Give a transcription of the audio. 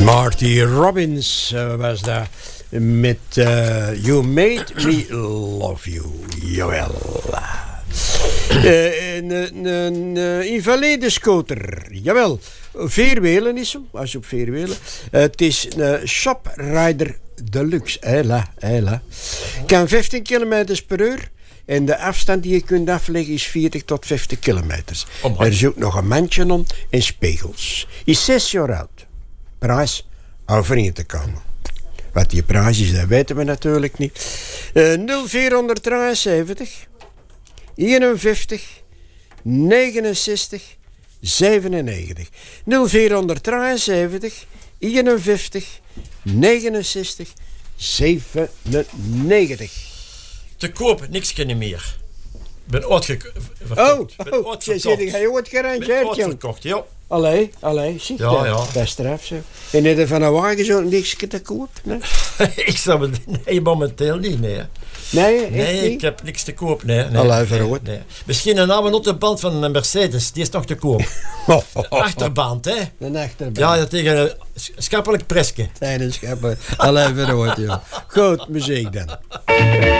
Marty Robbins was daar met You Made Me Love You. Jawel. Een invalidescooter. Jawel. Veerwielen is hem, als je op veerwielen. Het is een Shoprider Deluxe. Hela. Kan 15 km per uur. En de afstand die je kunt afleggen is 40 tot 50 kilometers. Er is ook nog een mandje om en spiegels. Is 6 jaar oud. Prijs over in te komen. Wat die prijs is, dat weten we natuurlijk niet. 0473 51 69 97. 0473 51 69 97. Te koop, niks kennen meer. Ik ben uitverkocht. Je zit ik ooit gerangeerd, jong. Uitverkocht, ja. Allee, zie je dat? Ja. Dat is straf, zo. En heb je van een wagen zo niks te koop? Nee? Ik zou het... Nee, momenteel niet, nee. Nee, ik heb niks te koop, nee. Allee, verhoord. Nee. Misschien een oude autoband van een Mercedes, die is nog te koop. Achterband, hè? Een achterband. Ja, tegen een schappelijk presje. Zijn een schapper. Allee, verhoord, joh. Goed, muziek dan.